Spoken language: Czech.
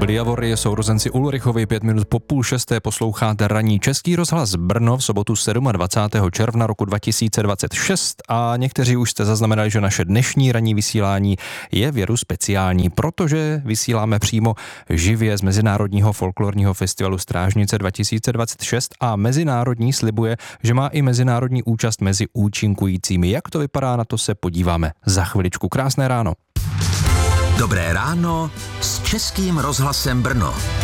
Dobrý Javory, sourozenci Ulrichovi, 5 minut po 5:30 posloucháte ranní Český rozhlas Brno v sobotu 27. června roku 2026 a někteří už jste zaznamenali, že naše dnešní ranní vysílání je věru speciální, protože vysíláme přímo živě z Mezinárodního folklorního festivalu Strážnice 2026 a mezinárodní slibuje, že má i mezinárodní účast mezi účinkujícími. Jak to vypadá, na to se podíváme za chviličku. Krásné ráno. Dobré ráno s Českým rozhlasem Brno.